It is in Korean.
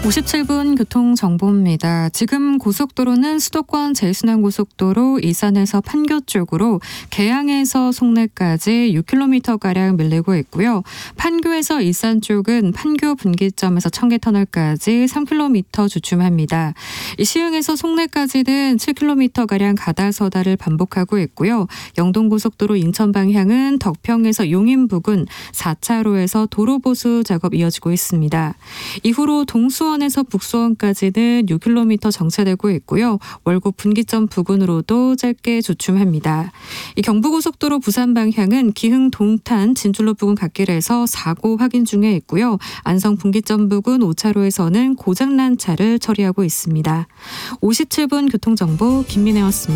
57분 교통정보입니다. 지금 고속도로는 수도권 제일순환고속도로 일산에서 판교 쪽으로 계양에서 송내까지 6km가량 밀리고 있고요. 판교에서 일산 쪽은 판교 분기점에서 청계터널까지 3km 주춤합니다. 시흥에서 송내까지는 7km가량 가다서다를 반복하고 있고요. 영동고속도로 인천 방향은 덕평에서 용인 부근 4차로에서 도로보수 작업 이어지고 있습니다. 이후로 동수원에서 북수원까지는 6km 정체되고 있고요. 월곡 분기점 부근으로도 짧게 주춤합니다. 이 경부고속도로 부산 방향은 기흥 동탄 진출로 부근 갓길에서 사고 확인 중에 있고요. 안성 분기점 부근 5차로에서는 고장난 차를 처리하고 있습니다. 57분 교통정보 김민혜였습니다.